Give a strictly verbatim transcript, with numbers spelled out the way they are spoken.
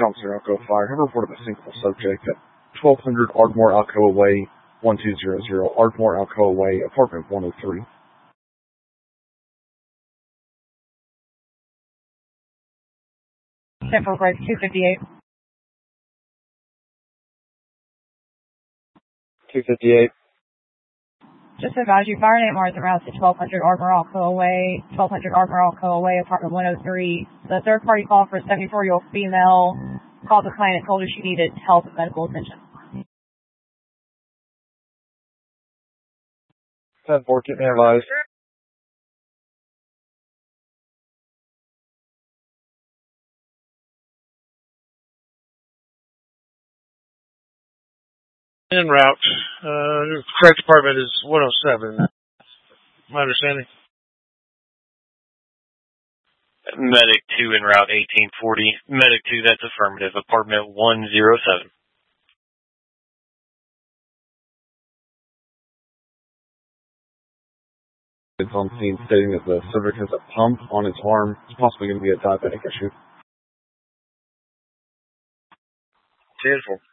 Johnson Alcoa Fire have reported a single subject at twelve hundred Ardmore Alcoa Way, one two zero zero, Ardmore Alcoa Way, apartment one oh three. Central Bridge two fifty-eight. two fifty-eight. Just to advise you, fire name are at routes to twelve hundred Ardmore Alcoa Way, twelve hundred Ardmore Alcoa Way, apartment one oh three. The third party call for a seventy-four-year-old female called the client and told her she needed health and medical attention. ten four, keep me advised. En route. Uh, correct department is one oh seven. My understanding. Medic two en route eighteen forty. Medic two, that's affirmative. Apartment one oh seven. It's on scene stating that the subject has a pump on its arm. It's possibly going to be a diabetic issue. ten four.